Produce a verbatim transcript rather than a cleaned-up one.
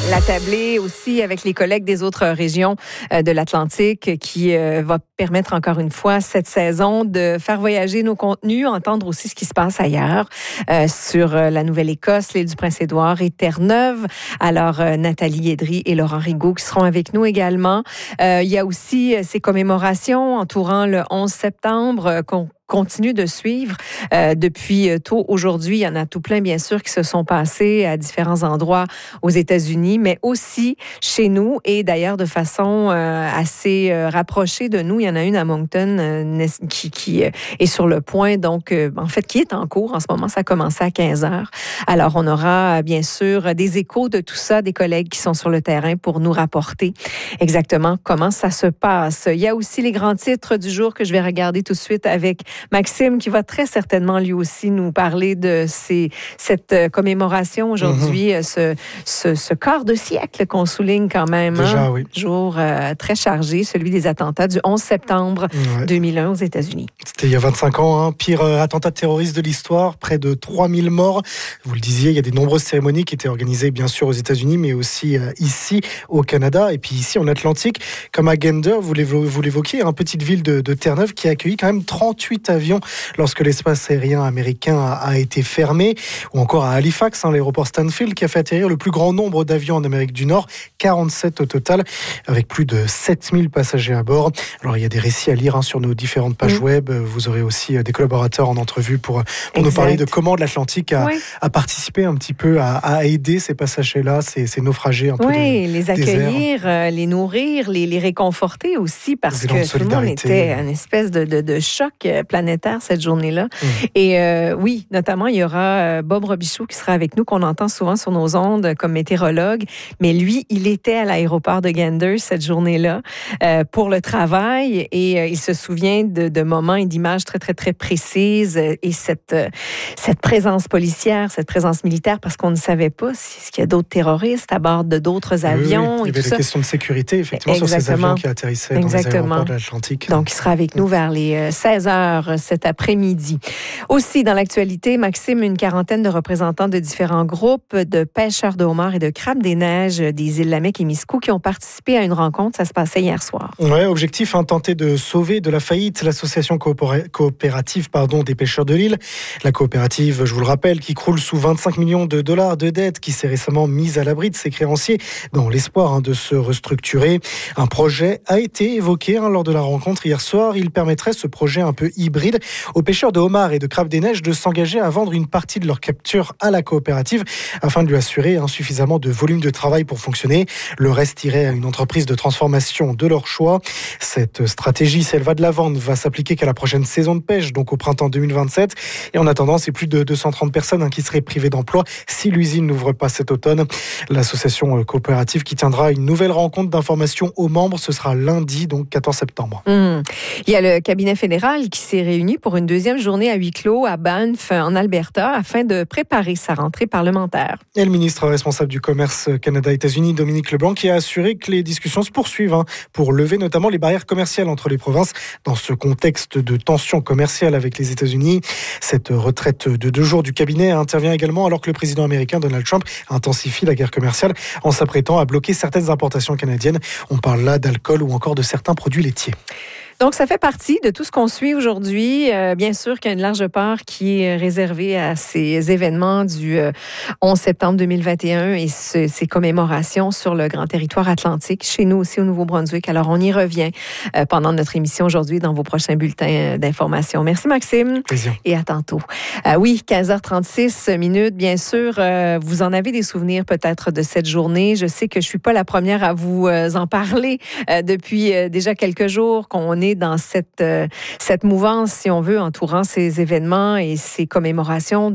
L'attablé aussi avec les collègues des autres régions euh, de l'Atlantique qui euh, va permettre encore une fois cette saison de faire voyager nos contenus, entendre aussi ce qui se passe ailleurs euh, sur euh, la Nouvelle-Écosse, l'île du Prince-Édouard et Terre-Neuve. Alors euh, Nathalie Edry et Laurent Rigaud qui seront avec nous également. Euh, il y a aussi euh, ces commémorations entourant le onze septembre euh, qu'on continue de suivre euh, depuis tôt aujourd'hui. Il y en a tout plein, bien sûr, qui se sont passés à différents endroits aux États-Unis, mais aussi chez nous et d'ailleurs de façon euh, assez euh, rapprochée de nous. Il y en a une à Moncton euh, qui, qui euh, est sur le point, donc euh, en fait, qui est en cours en ce moment. Ça a commencé à quinze heures. Alors, on aura bien sûr des échos de tout ça, des collègues qui sont sur le terrain pour nous rapporter exactement comment ça se passe. Il y a aussi les grands titres du jour que je vais regarder tout de suite avec Maxime, qui va très certainement lui aussi nous parler de ces, cette commémoration aujourd'hui, mm-hmm. ce, ce, ce quart de siècle qu'on souligne quand même. Déjà, hein? oui. Jour euh, très chargé, celui des attentats du onze septembre ouais. deux mille un aux États-Unis. C'était il y a vingt-cinq ans, hein, pire euh, attentat terroriste de l'histoire, près de trois mille morts. Vous le disiez, il y a des nombreuses cérémonies qui étaient organisées bien sûr aux États-Unis, mais aussi euh, ici au Canada et puis ici en Atlantique, comme à Gander, vous, l'évo- vous l'évoquiez, une petite ville de, de Terre-Neuve qui a accueilli quand même trente-huit avions lorsque l'espace aérien américain a, a été fermé, ou encore à Halifax, hein, l'aéroport Stanfield qui a fait atterrir le plus grand nombre d'avions en Amérique du Nord, quarante-sept au total, avec plus de sept mille passagers à bord. Alors il y a des récits à lire hein, sur nos différentes pages mmh. web, vous aurez aussi des collaborateurs en entrevue pour, pour nous parler de comment l'Atlantique a, oui. a participé un petit peu à, à aider ces passagers-là, ces, ces naufragés un peu oui, de, les accueillir, euh, les nourrir, les, les réconforter aussi, parce que tout le monde était une espèce de, de, de choc planétaire cette journée-là. Mmh. Et euh, oui, notamment, il y aura Bob Robichaud qui sera avec nous, qu'on entend souvent sur nos ondes comme météorologue, mais lui, il était à l'aéroport de Gander cette journée-là euh, pour le travail et euh, il se souvient de, de moments et d'images très, très, très précises et cette, euh, cette présence policière, cette présence militaire, parce qu'on ne savait pas si, est-ce qu'il y a d'autres terroristes à bord de d'autres avions. Oui, oui. Il y et avait des ça. questions de sécurité, effectivement, Exactement. sur ces avions qui atterrissaient Exactement. dans les aéroports de l'Atlantique. Donc, il sera avec nous vers les seize heures cet après-midi. Aussi, dans l'actualité, Maxime, une quarantaine de représentants de différents groupes de pêcheurs de homards et de crabes des neiges des îles Lamec et Miscou qui ont participé à une rencontre. Ça se passait hier soir. Ouais, objectif, hein, tenter de sauver de la faillite l'association coopéra- coopérative pardon, des pêcheurs de l'île. La coopérative, je vous le rappelle, qui croule sous vingt-cinq millions de dollars de dettes, qui s'est récemment mise à l'abri de ses créanciers dans l'espoir hein, de se restructurer. Un projet a été évoqué hein, lors de la rencontre hier soir. Il permettrait, ce projet un peu hybride, aux pêcheurs de homards et de crabes des neiges de s'engager à vendre une partie de leur capture à la coopérative afin de lui assurer hein, suffisamment de volume de travail pour fonctionner. Le reste irait à une entreprise de transformation de leur choix. Cette stratégie, si elle va de l'avant, ne va s'appliquer qu'à la prochaine saison de pêche, donc au printemps deux mille vingt-sept. Et en attendant, c'est plus de deux cent trente personnes hein, qui seraient privées d'emploi si l'usine n'ouvre pas cet automne. L'association coopérative qui tiendra une nouvelle rencontre d'information aux membres, ce sera lundi, donc quatorze septembre. Mmh. Il y a le cabinet fédéral qui s'est réuni pour une deuxième journée à huis clos à Banff, en Alberta, afin de préparer sa rentrée parlementaire. Et le ministre responsable du commerce Canada-États-Unis, Dominique Leblanc, qui a assuré que les discussions se poursuivent hein, pour lever notamment les barrières commerciales entre les provinces dans ce contexte de tension commerciale avec les États-Unis. Cette retraite de deux jours du cabinet intervient également alors que le président américain Donald Trump intensifie la guerre commerciale en s'apprêtant à bloquer certaines importations canadiennes. On parle là d'alcool ou encore de certains produits laitiers. Donc, ça fait partie de tout ce qu'on suit aujourd'hui. Euh, bien sûr qu'il y a une large part qui est réservée à ces événements du euh, onze septembre deux mille vingt et un et ce, ces commémorations sur le grand territoire atlantique, chez nous aussi au Nouveau-Brunswick. Alors, on y revient euh, pendant notre émission aujourd'hui dans vos prochains bulletins d'information. Merci, Maxime. Plaisir. Et à tantôt. Euh, oui, quinze heures trente-six minutes, bien sûr. Euh, vous en avez des souvenirs peut-être de cette journée. Je sais que je suis pas la première à vous euh, en parler euh, depuis euh, déjà quelques jours, qu'on est dans cette, euh, cette mouvance, si on veut, entourant ces événements et ces commémorations